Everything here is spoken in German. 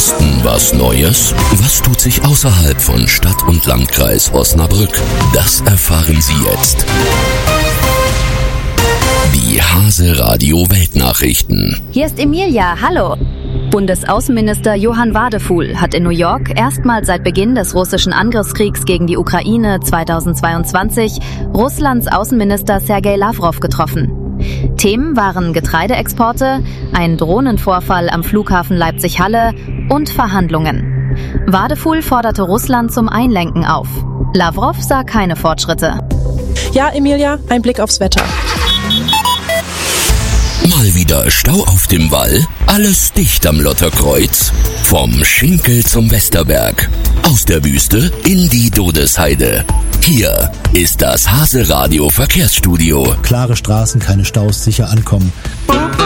Osten was Neues? Was tut sich außerhalb von Stadt und Landkreis Osnabrück? Das erfahren Sie jetzt. Die Hase-Radio Weltnachrichten. Hier ist Emilia, hallo. Bundesaußenminister Johann Wadefuhl hat in New York erstmals seit Beginn des russischen Angriffskriegs gegen die Ukraine 2022 Russlands Außenminister Sergei Lavrov getroffen. Themen waren Getreideexporte, ein Drohnenvorfall am Flughafen Leipzig-Halle und Verhandlungen. Wadefuhl forderte Russland zum Einlenken auf. Lavrov sah keine Fortschritte. Ja, Emilia, ein Blick aufs Wetter. Mal wieder Stau auf dem Wall, alles dicht am Lotterkreuz. Vom Schinkel zum Westerberg, aus der Wüste in die Dodesheide. Hier ist das Hase-Radio Verkehrsstudio. Klare Straßen, keine Staus, sicher ankommen.